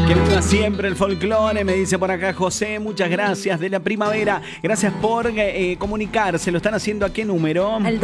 Que viva siempre el folclore, me dice por acá José. Muchas gracias de la primavera. Gracias por comunicarse. ¿Lo están haciendo a qué número? Al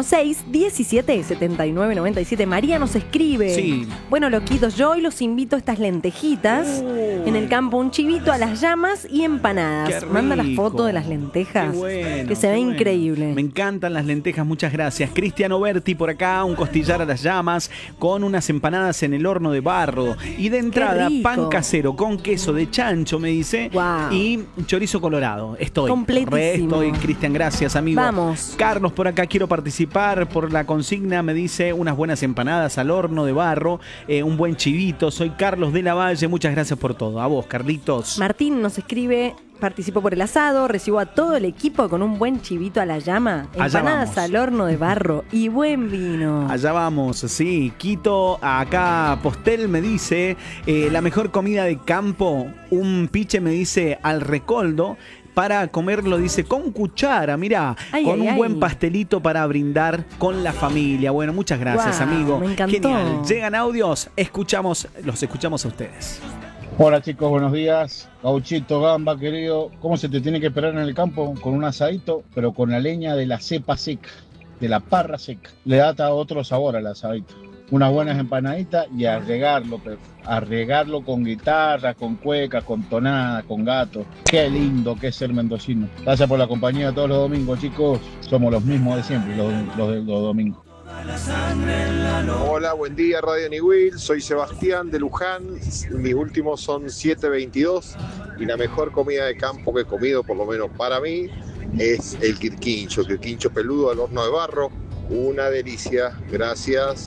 2616-177997. María nos escribe. Sí. Bueno, loquitos, yo hoy los invito a estas lentejitas. En el campo un chivito a las llamas y empanadas. Qué rico. Manda la foto de las lentejas. Qué bueno, que se ve qué bueno. increíble. Me encantan las lentejas, muchas gracias. Cristiano Berti por acá, un costillar a las llamas con unas empanadas en el horno de barro. Y de entrada, pan casero con queso de chancho, me dice. Wow. Y chorizo colorado. Estoy. Completísimo. Estoy, Cristian, gracias, amigo. Vamos. Carlos por acá, quiero participar por la consigna, me dice unas buenas empanadas al horno de barro, un buen chivito. Soy Carlos de la Valle, muchas gracias por todo. A vos, Carlitos. Martín nos escribe. Participo por el asado, recibo a todo el equipo con un buen chivito a la llama, Allá empanadas vamos. al horno de barro y buen vino. Allá vamos, sí. Quito, acá Postel me dice, la mejor comida de campo, un piche me dice al recoldo. Para comerlo, dice, con cuchara, mirá, con un buen pastelito para brindar con la familia. Bueno, muchas gracias, amigo. Me encantó. Genial. Llegan audios, los escuchamos a ustedes. Hola chicos, buenos días. Gauchito, gamba, querido. ¿Cómo se te tiene que esperar en el campo? Con un asadito, pero con la leña de la cepa seca, de la parra seca. Le da otro sabor al asadito. Unas buenas empanaditas y arregarlo con guitarra, con cueca, con tonada, con gato. Qué lindo que es ser mendocino. Gracias por la compañía todos los domingos, chicos. Somos los mismos de siempre, los domingos. Hola, buen día Radio Niwil, soy Sebastián de Luján, mis últimos son 7:22 y la mejor comida de campo que he comido, por lo menos para mí, es el quirquincho peludo al horno de barro, una delicia, gracias.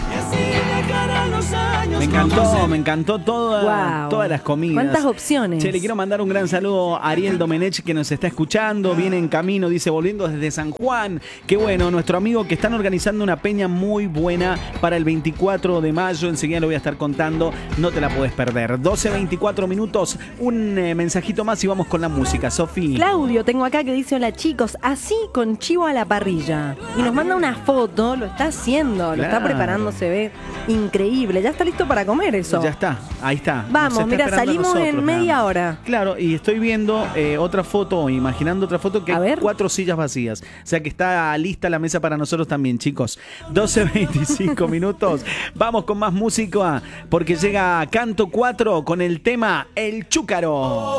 Me encantó todas las comidas. ¿Cuántas opciones? Che, le quiero mandar un gran saludo a Ariel Domenech que nos está escuchando, viene en camino, dice, volviendo desde San Juan. Qué bueno, nuestro amigo que están organizando una peña muy buena para el 24 de mayo, enseguida lo voy a estar contando, no te la puedes perder. 12:24 minutos, un mensajito más y vamos con la música, Sofi. Claudio, tengo acá que dice, hola chicos, así con chivo a la parrilla. Y nos manda una foto, lo está haciendo, lo está preparando, se ve increíble. Ya está listo para comer eso. Ya está, ahí está. Vamos, mira, salimos en media hora. Claro, y estoy viendo otra foto, imaginando otra foto que hay 4 sillas vacías. O sea que está lista la mesa para nosotros también, chicos. 12:25 minutos. Vamos con más música porque llega Canto 4 con el tema El Chúcaro.